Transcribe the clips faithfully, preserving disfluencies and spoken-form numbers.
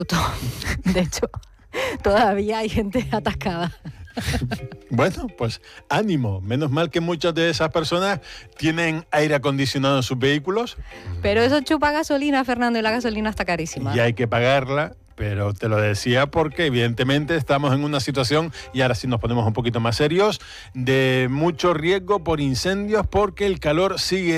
De hecho, todavía hay gente atascada. Bueno, pues ánimo. Menos mal que muchas de esas personas tienen aire acondicionado en sus vehículos. Pero eso chupa gasolina, Fernando, y la gasolina está carísima. Y hay que pagarla. Pero te lo decía porque evidentemente estamos en una situación, y ahora sí nos ponemos un poquito más serios, de mucho riesgo por incendios porque el calor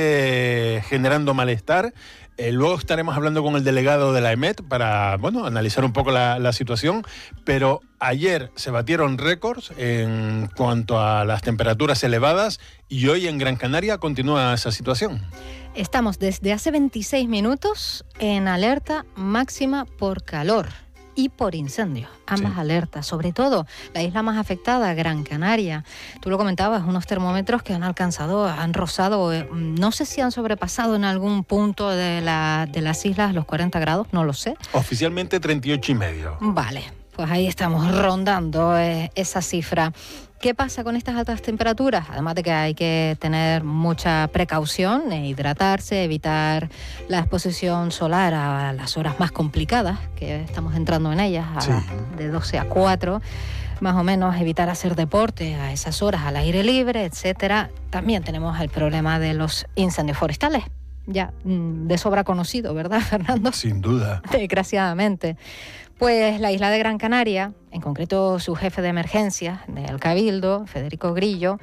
sigue generando malestar. Eh, luego estaremos hablando con el delegado de la E M E T para, bueno, analizar un poco la, la situación, pero ayer se batieron récords en cuanto a las temperaturas elevadas y hoy en Gran Canaria continúa esa situación. Estamos desde hace veintiséis minutos en alerta máxima por calor y por incendio. Ambas sí. alertas, sobre todo la isla más afectada, Gran Canaria. Tú lo comentabas, unos termómetros que han alcanzado, han rozado, no sé si han sobrepasado en algún punto de, la, de las islas los cuarenta grados, no lo sé. Oficialmente treinta y ocho y medio. Vale, pues ahí estamos rondando eh, esa cifra. ¿Qué pasa con estas altas temperaturas? Además de que hay que tener mucha precaución, e hidratarse, evitar la exposición solar a las horas más complicadas, que estamos entrando en ellas, a, sí. de doce a cuatro, más o menos, evitar hacer deporte a esas horas al aire libre, etcétera. También tenemos el problema de los incendios forestales. Ya de sobra conocido, ¿verdad, Fernando? Sin duda. Desgraciadamente. Pues la isla de Gran Canaria, en concreto su jefe de emergencias del Cabildo, Federico Grillo,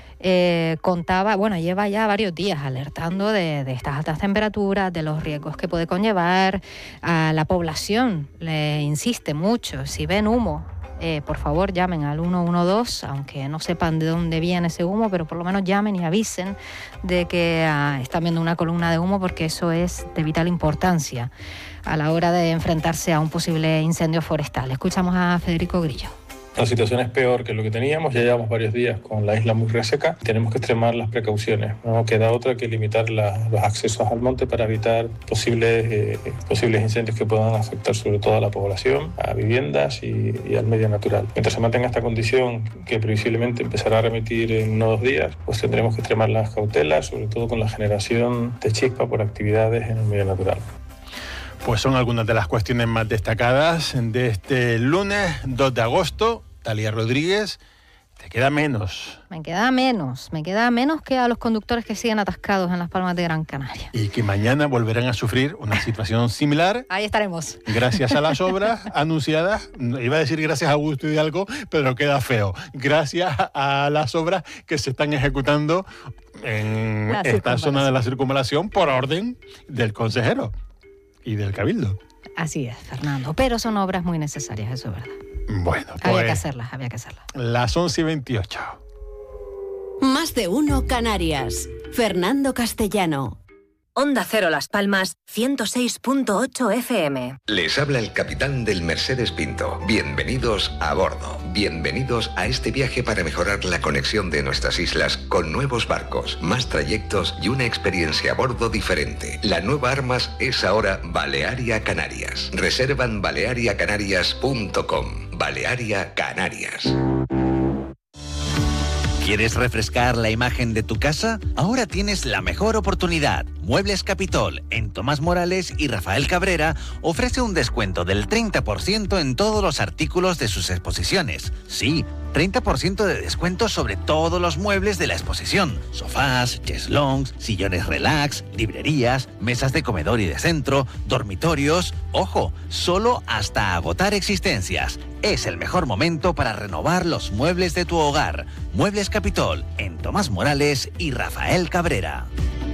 eh, contaba, bueno, lleva ya varios días alertando de, de estas altas temperaturas, de los riesgos que puede conllevar. A la población le insiste mucho, si ven humo, Eh, por favor llamen al uno uno dos, aunque no sepan de dónde viene ese humo, pero por lo menos llamen y avisen de que ah, están viendo una columna de humo, porque eso es de vital importancia a la hora de enfrentarse a un posible incendio forestal. Escuchamos a Federico Grillo. La situación es peor que lo que teníamos, ya llevamos varios días con la isla muy reseca, tenemos que extremar las precauciones, no queda otra que limitar la, los accesos al monte para evitar posibles, eh, posibles incendios que puedan afectar sobre todo a la población, a viviendas y, y al medio natural. Mientras se mantenga esta condición, que previsiblemente empezará a remitir en unos dos días, pues tendremos que extremar las cautelas, sobre todo con la generación de chispa por actividades en el medio natural. Pues son algunas de las cuestiones más destacadas de este lunes dos de agosto. Talía Rodríguez, te queda menos. Me queda menos, me queda menos que a los conductores que siguen atascados en las Palmas de Gran Canaria. Y que mañana volverán a sufrir una situación similar. Ahí estaremos. Gracias a las obras anunciadas, iba a decir gracias a Augusto Hidalgo, pero queda feo. Gracias a las obras que se están ejecutando en esta zona de la circunvalación por orden del consejero y del Cabildo. Así es, Fernando. Pero son obras muy necesarias, eso es verdad. Bueno, pues... Había que hacerlas, había que hacerlas. Las once y veintiocho. Más de uno Canarias. Fernando Castellano. Onda Cero Las Palmas, ciento seis punto ocho F M. Les habla el capitán del Mercedes Pinto. Bienvenidos a bordo. Bienvenidos a este viaje para mejorar la conexión de nuestras islas con nuevos barcos, más trayectos y una experiencia a bordo diferente. La nueva Armas es ahora Balearia Canarias. Reservan balearia canarias punto com. Balearia Canarias. ¿Quieres refrescar la imagen de tu casa? Ahora tienes la mejor oportunidad. Muebles Capitol, en Tomás Morales y Rafael Cabrera, ofrece un descuento del treinta por ciento en todos los artículos de sus exposiciones. Sí, treinta por ciento de descuento sobre todos los muebles de la exposición. Sofás, cheslongs, sillones relax, librerías, mesas de comedor y de centro, dormitorios. ¡Ojo! Solo hasta agotar existencias. Es el mejor momento para renovar los muebles de tu hogar. Muebles Capitol, en Tomás Morales y Rafael Cabrera.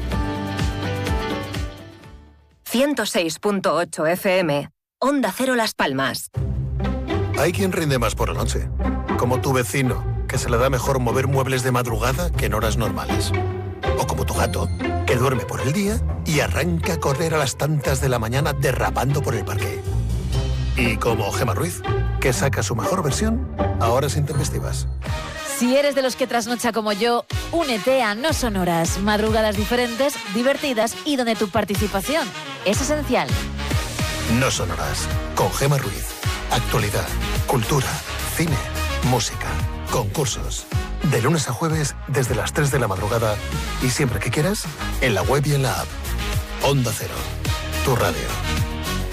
ciento seis punto ocho F M. Onda Cero Las Palmas. Hay quien rinde más por la noche, como tu vecino, que se le da mejor mover muebles de madrugada que en horas normales. O como tu gato, que duerme por el día y arranca a correr a las tantas de la mañana derrapando por el parque. Y como Gemma Ruiz, que saca su mejor versión a horas intempestivas. Si eres de los que trasnocha como yo, únete a No Sonoras, madrugadas diferentes, divertidas y donde tu participación es esencial. No Sonoras, con Gemma Ruiz. Actualidad, cultura, cine, música, concursos. De lunes a jueves desde las tres de la madrugada y siempre que quieras, en la web y en la app. Onda Cero, tu radio.